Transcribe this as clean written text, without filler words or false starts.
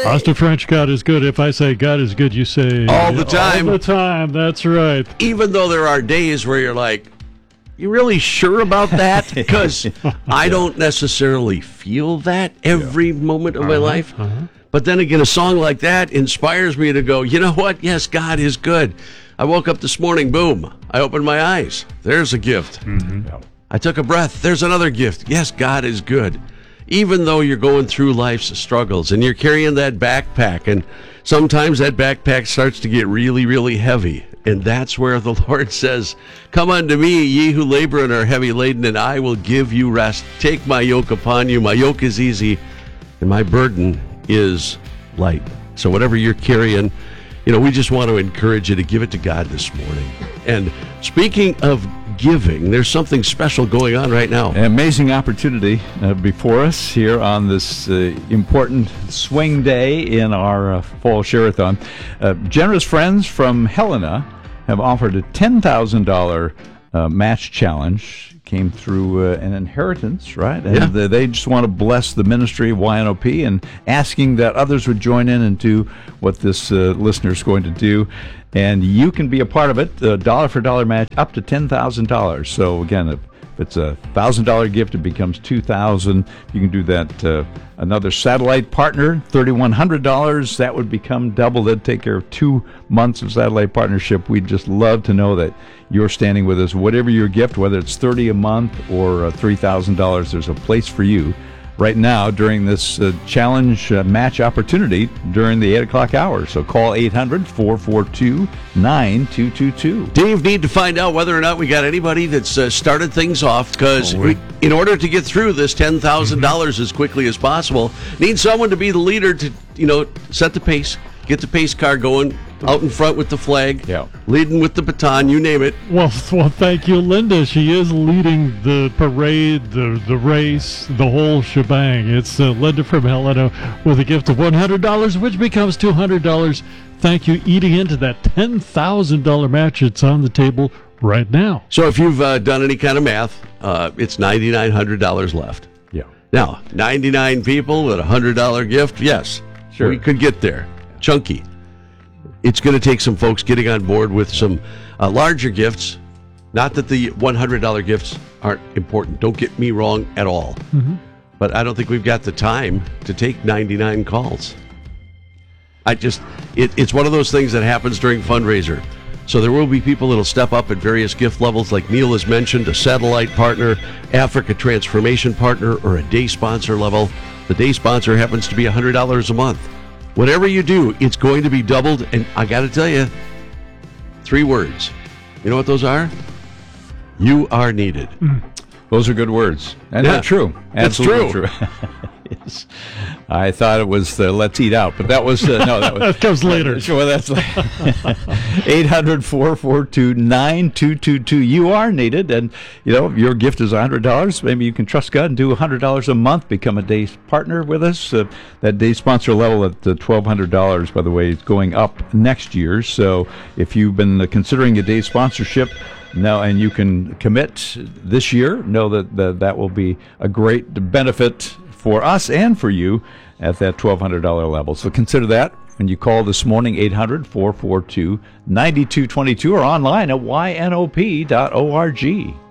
Pastor French, God is good. If I say God is good, you say all the time. All the time, that's right. Even though there are days where you're like, you really sure about that? Because I don't necessarily feel that every moment of my life. But then again, a song like that inspires me to go, you know what? Yes, God is good. I woke up this morning, boom. I opened my eyes. There's a gift. I took a breath. There's another gift. Yes, God is good. Even though you're going through life's struggles and you're carrying that backpack, and sometimes that backpack starts to get really, really heavy. And that's where the Lord says, come unto me, ye who labor and are heavy laden, and I will give you rest. Take my yoke upon you. My yoke is easy, and my burden is light. So whatever you're carrying, we just want to encourage you to give it to God this morning. And speaking of giving, there's something special going on right now. An amazing opportunity before us here on this important swing day in our fall share-a-thon. Generous friends from Helena have offered a $10,000 match challenge. Came through an inheritance, right? And they just want to bless the ministry of YNOP and asking that others would join in and do what this listener is going to do. And you can be a part of it, dollar for dollar match up to $10,000. So again, if it's a $1,000 gift, it becomes $2,000. You can do that. Another satellite partner, $3,100. That would become double. That'd take care of 2 months of satellite partnership. We'd just love to know that you're standing with us. Whatever your gift, whether it's $30 a month or $3,000, there's a place for you right now during this challenge match opportunity during the 8 o'clock hour. So call 800-442-9222. Dave, need to find out whether or not we got anybody that's started things off, because in order to get through this $10,000 as quickly as possible, need someone to be the leader to, set the pace, get the pace car going, out in front with the flag, leading with the baton, you name it. Well, thank you, Linda. She is leading the parade, the race, the whole shebang. It's Linda from Helena with a gift of $100, which becomes $200. Thank you, eating into that $10,000 match. It's on the table right now. So if you've done any kind of math, it's $9,900 left. Yeah. Now, 99 people with a $100 gift, yes, sure, we could get there. Chunky. It's going to take some folks getting on board with some larger gifts. Not that the $100 gifts aren't important. Don't get me wrong at all. But I don't think we've got the time to take 99 calls. It's one of those things that happens during fundraiser. So there will be people that will step up at various gift levels, like Neil has mentioned, a satellite partner, Africa Transformation Partner, or a day sponsor level. The day sponsor happens to be $100 a month. Whatever you do, it's going to be doubled. And I got to tell you, 3 words. You know what those are? You are needed. Those are good words. And they're true. Absolutely true. Yes. I thought it was let's eat out, but that was no. That comes later. Sure, that's 800-442-9222. You are needed, and your gift is $100. Maybe you can trust God and do $100 a month. Become a day partner with us. That day sponsor level at $1,200, by the way, is going up next year. So if you've been considering a day sponsorship now, and you can commit this year, know that will be a great benefit for us and for you at that $1,200 level. So consider that when you call this morning, 800-442-9222, or online at ynop.org.